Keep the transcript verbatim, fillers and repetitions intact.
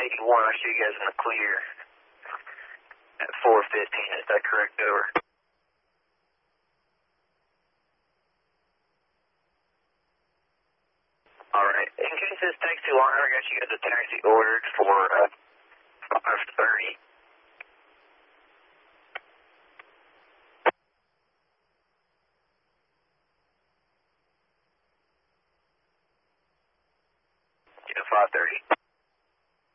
eighty-one, I see you guys in the clear at four fifteen, is that correct? Over. Alright, in case this takes too long, I got you guys a taxi ordered for uh, five thirty. Yeah, five thirty.